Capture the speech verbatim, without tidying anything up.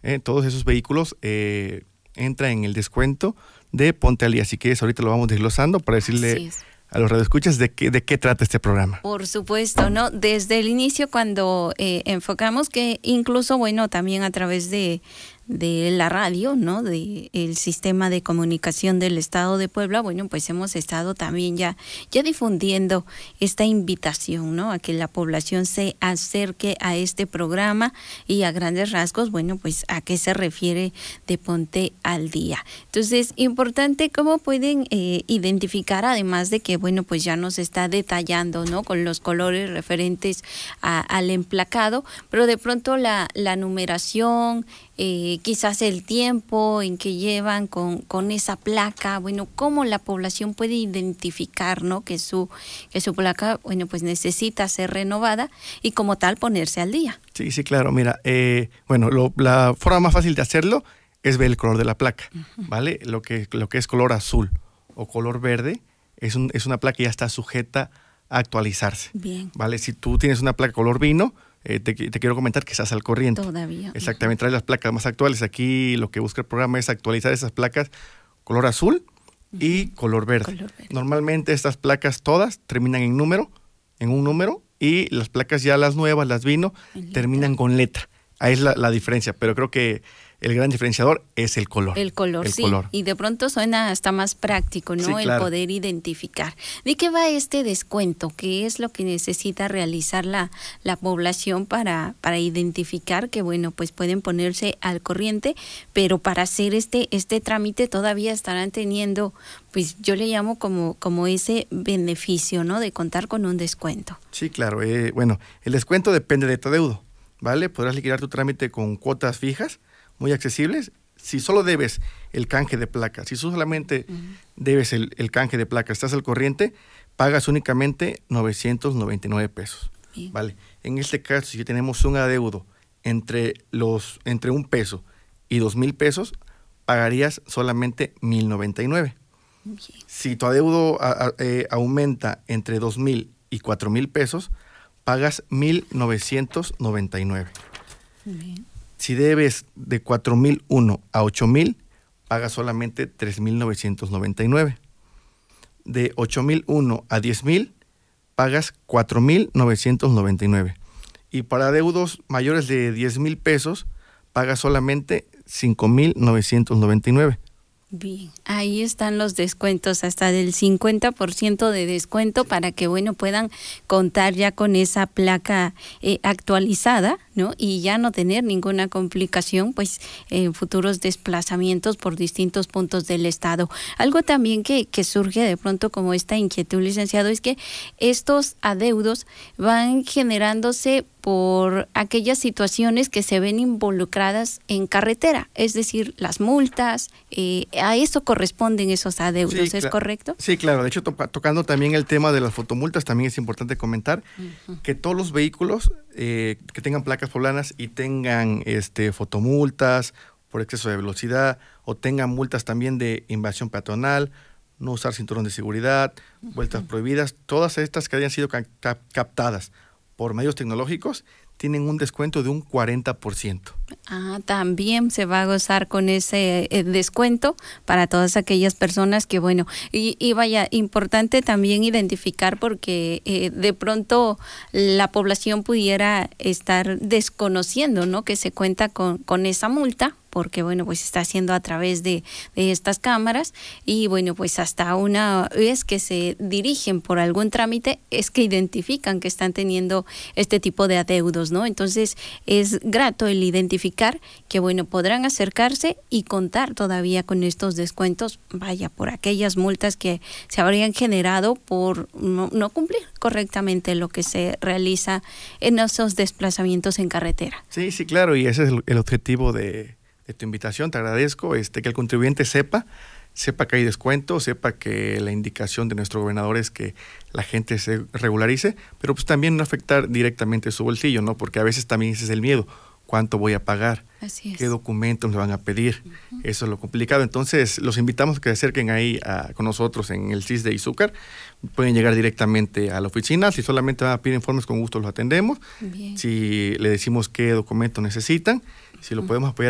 Eh, todos esos vehículos eh, entran en el descuento de Ponte al Día. Así que ahorita lo vamos desglosando para decirle a los radioescuchas de qué, de qué trata este programa. Por supuesto, ¿no? Desde el inicio, cuando eh, enfocamos que incluso, bueno, también a través de, de la radio, ¿no? De el sistema de comunicación del Estado de Puebla, bueno, pues hemos estado también ya, ya difundiendo esta invitación, ¿no? A que la población se acerque a este programa y a grandes rasgos, bueno, pues a qué se refiere de Ponte al Día. Entonces, importante cómo pueden eh, identificar, además de que, bueno, pues ya nos está detallando, ¿no? Con los colores referentes a, al emplacado, pero de pronto la, la numeración, eh, quizás el tiempo en que llevan con, con esa placa, bueno, cómo la población puede identificar, ¿no? Que su, que su placa, bueno, pues necesita ser renovada y como tal ponerse al día. Sí, sí, claro. Mira, eh, bueno, lo, la forma más fácil de hacerlo es ver el color de la placa, uh-huh. ¿vale? Lo que, lo que es color azul o color verde es, un, es una placa que ya está sujeta a actualizarse. Bien. ¿Vale? Si tú tienes una placa color vino, eh, te, te quiero comentar que estás al corriente. Todavía. Exactamente, traes las placas más actuales. Aquí lo que busca el programa es actualizar esas placas color azul uh-huh. y color verde. color verde. Normalmente estas placas todas terminan en número, en un número, y las placas ya las nuevas, las vino, terminan con letra. Ahí es la, la diferencia, pero creo que el gran diferenciador es el color. El color, el sí. Color. Y de pronto suena hasta más práctico, ¿no? Sí, claro. El poder identificar. ¿De qué va este descuento? ¿Qué es lo que necesita realizar la, la población para, para identificar que, bueno, pues pueden ponerse al corriente, pero para hacer este, este trámite todavía estarán teniendo, pues yo le llamo como, como ese beneficio, ¿no? De contar con un descuento. Sí, claro. Eh, bueno, el descuento depende de tu adeudo, ¿vale? Podrás liquidar tu trámite con cuotas fijas, muy accesibles. Si solo debes el canje de placa, si solamente uh-huh. debes el, el canje de placa, estás al corriente, pagas únicamente novecientos noventa y nueve pesos. Bien. ¿Vale? En este caso, si tenemos un adeudo entre, los, entre un peso y dos mil pesos, pagarías solamente mil noventa y nueve. Bien. Si tu adeudo a, a, eh, aumenta entre dos mil y cuatro mil pesos, pagas mil novecientos noventa y nueve. Bien. Si debes de cuatro mil uno a ocho mil, pagas solamente tres mil novecientos noventa y nueve. De ocho mil uno a diez mil, pagas cuatro mil novecientos noventa y nueve. Y para adeudos mayores de diez mil pesos, pagas solamente cinco mil novecientos noventa y nueve. Bien, ahí están los descuentos, hasta del cincuenta por ciento de descuento para que, bueno, puedan contar ya con esa placa eh, actualizada, ¿no? Y ya no tener ninguna complicación, pues, en futuros desplazamientos por distintos puntos del estado. Algo también que, que surge de pronto como esta inquietud, licenciado, es que estos adeudos van generándose por aquellas situaciones que se ven involucradas en carretera, es decir, las multas, eh, a eso corresponden esos adeudos, sí, ¿es cl- correcto? Sí, claro. De hecho, to- tocando también el tema de las fotomultas, también es importante comentar uh-huh. que todos los vehículos eh, que tengan placas poblanas y tengan este, fotomultas por exceso de velocidad o tengan multas también de invasión peatonal, no usar cinturón de seguridad, uh-huh. vueltas prohibidas, todas estas que hayan sido ca- cap- captadas por medios tecnológicos, tienen un descuento de un cuarenta por ciento. Ah, también se va a gozar con ese eh, descuento para todas aquellas personas que, bueno, y, y vaya, importante también identificar porque eh, de pronto la población pudiera estar desconociendo, ¿no? Que se cuenta con, con esa multa, porque bueno, pues está haciendo a través de, de estas cámaras y bueno, pues hasta una vez que se dirigen por algún trámite es que identifican que están teniendo este tipo de adeudos, ¿no? Entonces es grato el identificar que bueno, podrán acercarse y contar todavía con estos descuentos, vaya, por aquellas multas que se habrían generado por no, no cumplir correctamente lo que se realiza en esos desplazamientos en carretera. Sí, sí, claro, y ese es el, el objetivo de de tu invitación. Te agradezco este, que el contribuyente sepa, sepa que hay descuento, sepa que la indicación de nuestro gobernador es que la gente se regularice, pero pues también no afectar directamente su bolsillo, ¿no? Porque a veces también ese es el miedo. ¿Cuánto voy a pagar? Así es. ¿Qué documentos me van a pedir? Uh-huh. Eso es lo complicado. Entonces, los invitamos a que se acerquen ahí a, con nosotros en el C I S de Izúcar. Pueden llegar directamente a la oficina. Si solamente van a pedir informes, con gusto los atendemos. Bien. Si le decimos qué documento necesitan, si lo uh-huh. podemos apoyar